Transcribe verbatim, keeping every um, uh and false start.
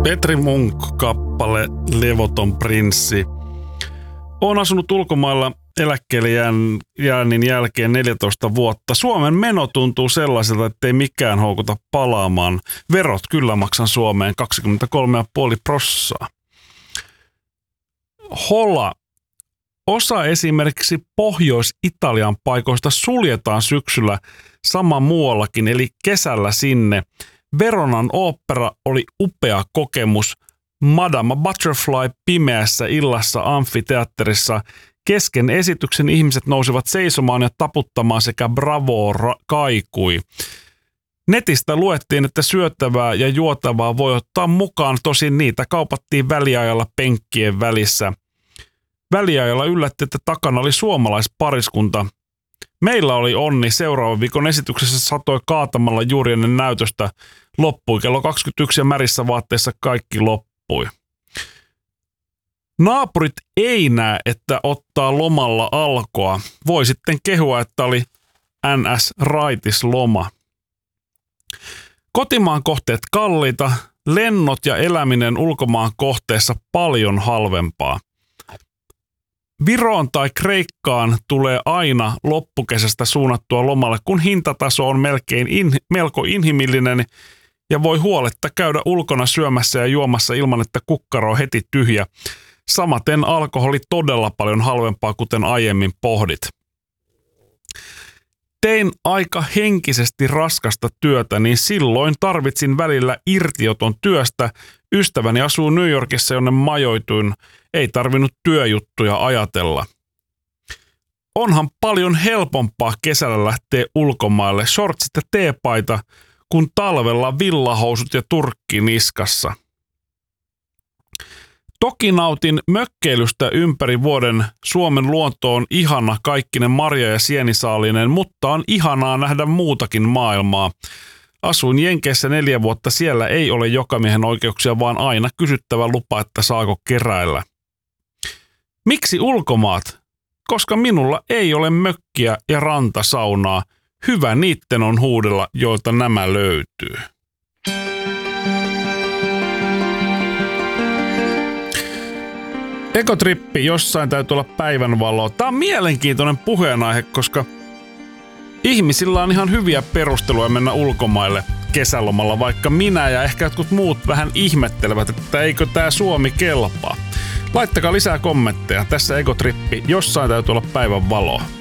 Petri Munk-kappale Levoton prinssi. Olen asunut ulkomailla eläkkeelle jäännin jälkeen neljätoista vuotta. Suomen meno tuntuu sellaiselta, ettei mikään houkuta palaamaan. Verot kyllä maksan Suomeen kaksikymmentäkolme pilkku viisi prossaa. Hola. Osa esimerkiksi Pohjois-Italian paikoista suljetaan syksyllä sama muuallakin, eli kesällä sinne. Veronan ooppera oli upea kokemus. Madame Butterfly pimeässä illassa amfiteatterissa. Kesken esityksen ihmiset nousivat seisomaan ja taputtamaan sekä bravo kaikui. Netistä luettiin, että syöttävää ja juotavaa voi ottaa mukaan, tosin niitä kaupattiin väliajalla penkkien välissä. Väliajalla yllätti, että takana oli suomalaispariskunta. Meillä oli onni, seuraavan viikon esityksessä satoi kaatamalla juuri ennen näytöstä. Loppui kello kaksikymmentäyksi ja märissä vaatteissa kaikki loppui. Naapurit ei näe, että ottaa lomalla alkoa. Voi sitten kehua, että oli N S-raitis loma. Kotimaan kohteet kalliita, lennot ja eläminen ulkomaan kohteessa paljon halvempaa. Viroon tai Kreikkaan tulee aina loppukesästä suunnattua lomalle, kun hintataso on melkein in, melko inhimillinen ja voi huoletta käydä ulkona syömässä ja juomassa ilman, että kukkaro on heti tyhjä. Samaten alkoholi todella paljon halvempaa, kuten aiemmin pohdit. Tein aika henkisesti raskasta työtä, niin silloin tarvitsin välillä irtioton työstä. Ystäväni asuu New Yorkissa, jonne majoituin. Ei tarvinnut työjuttuja ajatella. Onhan paljon helpompaa kesällä lähteä ulkomaille, shortsit ja teepaita, kun talvella villahousut ja turkki niskassa. Toki nautin mökkeilystä ympäri vuoden. Suomen luonto on ihana kaikkinen marja- ja sienisaalinen, mutta on ihanaa nähdä muutakin maailmaa. Asuin Jenkeissä neljä vuotta, siellä ei ole jokamiehen oikeuksia, vaan aina kysyttävä lupa, että saako keräillä. Miksi ulkomaat? Koska minulla ei ole mökkiä ja rantasaunaa. Hyvä niitten on huudella, joilta nämä löytyy. Ekotrippi, jossain täytyy olla päivänvaloa. Tämä on mielenkiintoinen puheenaihe, koska ihmisillä on ihan hyviä perusteluja mennä ulkomaille kesälomalla, vaikka minä ja ehkä jotkut muut vähän ihmettelevät, että eikö tämä Suomi kelpaa. Laittakaa lisää kommentteja. Tässä Ekotrippi, jossain täytyy olla päivänvaloa.